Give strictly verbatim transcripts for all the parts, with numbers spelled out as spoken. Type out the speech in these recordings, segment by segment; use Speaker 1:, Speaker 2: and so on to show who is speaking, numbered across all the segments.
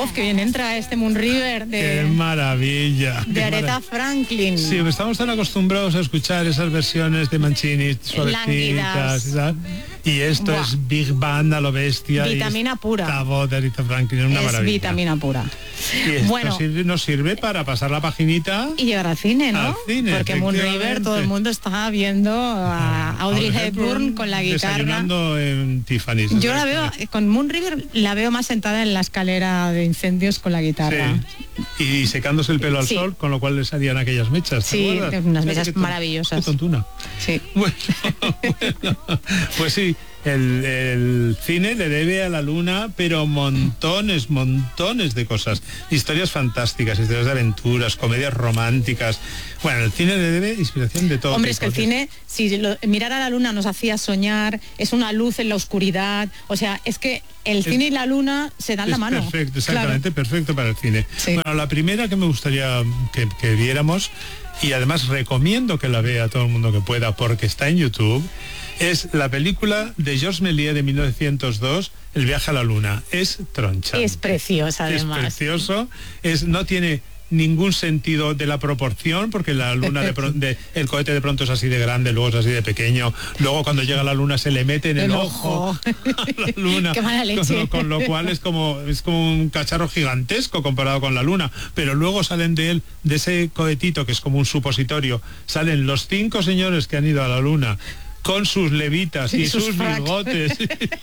Speaker 1: voz que bien entra este Moon River de...
Speaker 2: ¡Qué maravilla!
Speaker 1: De
Speaker 2: qué
Speaker 1: Aretha
Speaker 2: marav-
Speaker 1: Franklin.
Speaker 2: Sí, estamos tan acostumbrados a escuchar esas versiones de Mancini suavecitas
Speaker 1: Lánguidas.
Speaker 2: y tal. Y esto
Speaker 1: Buah.
Speaker 2: es Big Band a lo bestia.
Speaker 1: Vitamina
Speaker 2: y
Speaker 1: pura.
Speaker 2: esta voz de Aretha Franklin es una
Speaker 1: Es
Speaker 2: maravilla.
Speaker 1: vitamina pura.
Speaker 2: Y esto
Speaker 1: Bueno.
Speaker 2: sirve- nos sirve para pasar la paginita.
Speaker 1: Y llegar al cine, ¿no?
Speaker 2: Al cine,
Speaker 1: Porque Moon River,
Speaker 2: efectivamente.
Speaker 1: todo el mundo está viendo a Audrey
Speaker 2: Audrey
Speaker 1: Hepburn con la guitarra.
Speaker 2: Desayunando en Tiffany's.
Speaker 1: Yo la veo, con Moon River, la veo más sentada en la escalera de incendios con la guitarra.
Speaker 2: Sí. Y secándose el pelo al
Speaker 1: Sí.
Speaker 2: sol, con lo cual le salían aquellas mechas. ¿te
Speaker 1: Sí,
Speaker 2: acuerdas?
Speaker 1: unas
Speaker 2: Mira
Speaker 1: mechas
Speaker 2: qué ton-
Speaker 1: maravillosas.
Speaker 2: qué tontuna.
Speaker 1: Sí.
Speaker 2: Bueno, bueno, pues sí, el, el cine le debe a la luna, pero montones, montones de cosas. Historias fantásticas, historias de aventuras, comedias románticas. Bueno, el cine le debe inspiración de todo.
Speaker 1: Hombre, es que
Speaker 2: tipo.
Speaker 1: el cine, si lo- mirar a la luna nos hacía soñar, es una luz en la oscuridad, o sea, es que el
Speaker 2: Es-
Speaker 1: cine y la luna se dan
Speaker 2: Es
Speaker 1: la mano.
Speaker 2: perfecto, exactamente, perfecto para el cine.
Speaker 1: Sí.
Speaker 2: Bueno, la primera que me gustaría que, que viéramos, y además recomiendo que la vea todo el mundo que pueda porque está en YouTube, es la película de Georges Méliès de mil novecientos dos, El viaje a la luna. Es tronchante.
Speaker 1: Es preciosa, además.
Speaker 2: Es precioso, es, no tiene ningún sentido de la proporción, porque la luna de, pro- de el cohete de pronto es así de grande, luego es así de pequeño, luego cuando llega la luna se le mete en el,
Speaker 1: El
Speaker 2: ojo,
Speaker 1: ojo.
Speaker 2: a la luna.
Speaker 1: Qué mala leche.
Speaker 2: Con, lo, con lo cual es como es como un cacharro gigantesco comparado con la luna, pero luego salen de él, de ese cohetito que es como un supositorio, salen los cinco señores que han ido a la luna con sus levitas y,
Speaker 1: Y sus
Speaker 2: sus
Speaker 1: frac.
Speaker 2: bigotes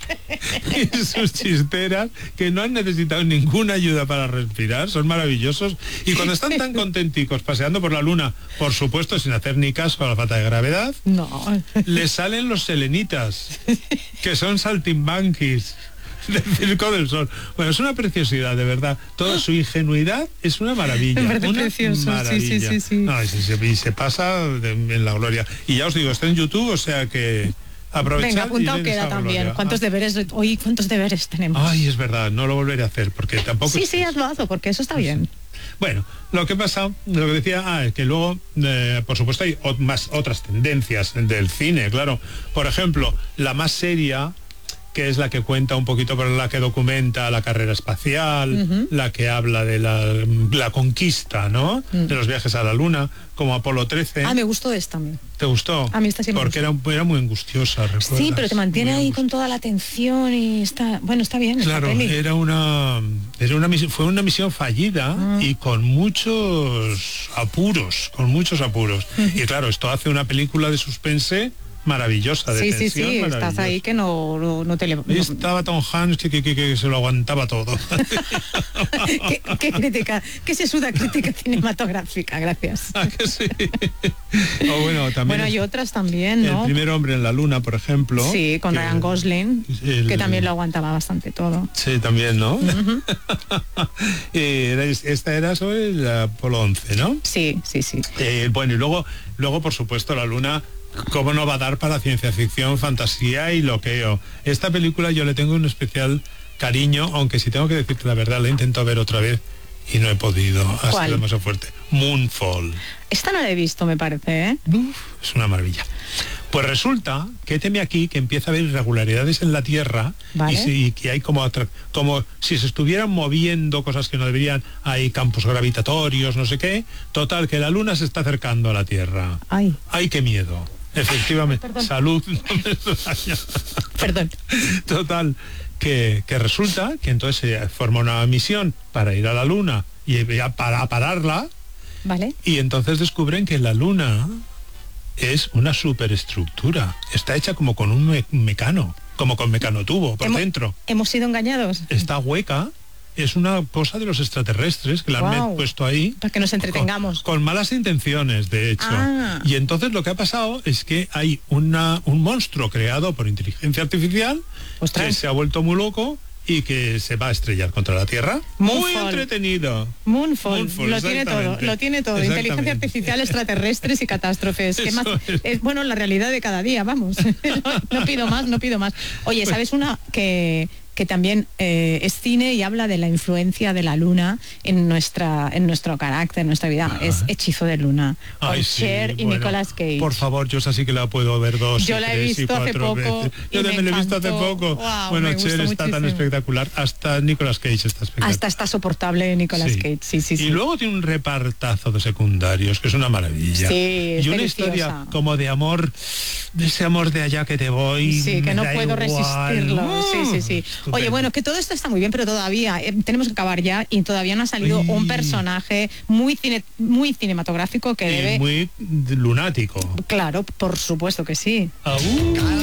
Speaker 2: y sus chisteras, que no han necesitado ninguna ayuda para respirar, son maravillosos, y cuando están tan contenticos paseando por la luna, por supuesto sin hacer ni caso a la falta de gravedad,
Speaker 1: No.
Speaker 2: les salen los selenitas, que son saltimbanquis del Circo del Sol. Bueno, es una preciosidad, de verdad. Toda su ingenuidad es una maravilla.
Speaker 1: Me parece
Speaker 2: una
Speaker 1: precioso, sí,
Speaker 2: maravilla.
Speaker 1: sí, sí, sí.
Speaker 2: No, y se, y se pasa de- en la gloria. Y ya os digo, está en YouTube, o sea que aprovechad.
Speaker 1: Venga,
Speaker 2: y
Speaker 1: apuntado
Speaker 2: ven
Speaker 1: queda
Speaker 2: esa
Speaker 1: también.
Speaker 2: gloria.
Speaker 1: ¿Cuántos
Speaker 2: Ah.
Speaker 1: deberes, hoy cuántos deberes tenemos?
Speaker 2: Ay, es verdad, no lo volveré a hacer, porque tampoco...
Speaker 1: sí,
Speaker 2: es-
Speaker 1: sí, hazlo, hazlo, porque eso está bien.
Speaker 2: Bueno, lo que pasa, lo que decía, ah, es que luego, eh, por supuesto, hay ot- más otras tendencias del cine, claro. Por ejemplo, la más seria, que es la que cuenta un poquito, pero la que documenta la carrera espacial,
Speaker 1: Ujú.
Speaker 2: la que habla de la, la conquista, ¿no?
Speaker 1: Mm.
Speaker 2: De los viajes a la luna, como Apolo trece.
Speaker 1: Ah, me gustó esta a mí.
Speaker 2: ¿Te gustó?
Speaker 1: A mí esta sí me
Speaker 2: Porque era,
Speaker 1: gustó.
Speaker 2: era muy angustiosa, ¿recuerdas?
Speaker 1: Sí, pero te mantiene
Speaker 2: Muy
Speaker 1: ahí
Speaker 2: angustiosa.
Speaker 1: con toda la atención y está, bueno, está bien. esta
Speaker 2: Claro,
Speaker 1: peli.
Speaker 2: era una, era una misión, fue una misión fallida
Speaker 1: Mm.
Speaker 2: y con muchos apuros, con muchos apuros. Y claro, esto hace una película de suspense maravillosa, de
Speaker 1: Sí, sí,
Speaker 2: tensión,
Speaker 1: sí, estás
Speaker 2: maravillosa.
Speaker 1: ahí que no, no, no te le...
Speaker 2: Ahí estaba Tom Hanks que, que, que- que se lo aguantaba todo.
Speaker 1: ¿Qué, qué crítica, qué se suda crítica cinematográfica, gracias.
Speaker 2: ¿A que sí? O bueno, también
Speaker 1: Bueno, hay
Speaker 2: es-
Speaker 1: otras también,
Speaker 2: El
Speaker 1: ¿no?
Speaker 2: primer hombre en la luna, por ejemplo.
Speaker 1: Sí, con
Speaker 2: que-
Speaker 1: Ryan Gosling,
Speaker 2: el-
Speaker 1: que también lo aguantaba bastante todo.
Speaker 2: Sí, también, ¿no? Eh, era- esta era sobre el Apolo once, ¿no?
Speaker 1: Sí, sí, sí.
Speaker 2: Eh, bueno, y luego, luego, por supuesto, la luna, ¿cómo no va a dar para ciencia ficción, fantasía y loqueo? Esta película yo le tengo un especial cariño, aunque si tengo que decirte la verdad, la he intentado ver otra vez y no he podido. Ha
Speaker 1: ¿Cuál?
Speaker 2: sido demasiado fuerte. Moonfall.
Speaker 1: Esta no la he visto, me parece, ¿eh?
Speaker 2: Uf, es una maravilla. Pues resulta que teme aquí que empieza a haber irregularidades en la Tierra
Speaker 1: Vale.
Speaker 2: y, si- y que hay como, atra- como si se estuvieran moviendo cosas que no deberían, hay campos gravitatorios, no sé qué. Total, que la Luna se está acercando a la Tierra.
Speaker 1: Ay,
Speaker 2: ¡Ay, qué miedo! Efectivamente.
Speaker 1: Perdón.
Speaker 2: Salud. no me extraña.
Speaker 1: perdón.
Speaker 2: Total, que, que resulta que entonces se forma una misión para ir a la Luna y ya para pararla,
Speaker 1: Vale.
Speaker 2: y entonces descubren que la Luna es una superestructura. Está hecha como con un me- mecano, como con mecanotubo por
Speaker 1: Hemos-
Speaker 2: dentro.
Speaker 1: ¿Hemos sido engañados?
Speaker 2: Está hueca, es una cosa de los extraterrestres que la han
Speaker 1: Guau.
Speaker 2: puesto ahí.
Speaker 1: Para que nos entretengamos.
Speaker 2: Con, con malas intenciones, de hecho.
Speaker 1: Ah.
Speaker 2: Y entonces lo que ha pasado es que hay una, un monstruo creado por inteligencia artificial
Speaker 1: Ostras.
Speaker 2: que se ha vuelto muy loco y que se va a estrellar contra la Tierra. Muy
Speaker 1: Moonfall.
Speaker 2: entretenido.
Speaker 1: Moonfall,
Speaker 2: Moonfall,
Speaker 1: lo tiene todo,
Speaker 2: exactamente.
Speaker 1: lo tiene todo. Inteligencia
Speaker 2: Exactamente.
Speaker 1: artificial, extraterrestres y catástrofes. ¿Qué
Speaker 2: Eso
Speaker 1: más?
Speaker 2: es.
Speaker 1: Es, bueno, la realidad de cada día, vamos. no, no pido más, no pido más. Oye, ¿sabes una que, que también eh, es cine y habla de la influencia de la luna en nuestra en nuestro carácter, en nuestra vida. Ah. Es Hechizo de Luna, con
Speaker 2: Ay, sí,
Speaker 1: Cher y
Speaker 2: bueno,
Speaker 1: Nicolas Cage.
Speaker 2: Por favor, yo esa sí que la puedo ver dos
Speaker 1: Yo
Speaker 2: y
Speaker 1: la he
Speaker 2: tres
Speaker 1: visto
Speaker 2: y
Speaker 1: hace
Speaker 2: cuatro
Speaker 1: poco
Speaker 2: veces.
Speaker 1: y
Speaker 2: Yo
Speaker 1: me
Speaker 2: también la he visto hace
Speaker 1: encantó.
Speaker 2: poco.
Speaker 1: Wow,
Speaker 2: bueno,
Speaker 1: me
Speaker 2: Cher
Speaker 1: gustó
Speaker 2: está tan
Speaker 1: muchísimo.
Speaker 2: espectacular. Hasta Nicolas Cage está espectacular.
Speaker 1: Hasta está soportable Nicolas
Speaker 2: Sí.
Speaker 1: Cage, sí, sí, sí.
Speaker 2: Y luego tiene un repartazo de secundarios, que es una maravilla.
Speaker 1: Sí, es
Speaker 2: y una
Speaker 1: deliciosa.
Speaker 2: historia como de amor, de ese amor de allá que te voy.
Speaker 1: Sí, que no
Speaker 2: da
Speaker 1: puedo
Speaker 2: igual.
Speaker 1: resistirlo.
Speaker 2: ¡Oh!
Speaker 1: Sí, sí, sí.
Speaker 2: Estupendo.
Speaker 1: Oye, bueno, que todo esto está muy bien, pero todavía eh, tenemos que acabar ya y todavía no ha salido
Speaker 2: Uy.
Speaker 1: un personaje muy cine, muy cinematográfico que
Speaker 2: Y
Speaker 1: debe.
Speaker 2: muy lunático.
Speaker 1: Claro, por supuesto que sí.
Speaker 2: Aú.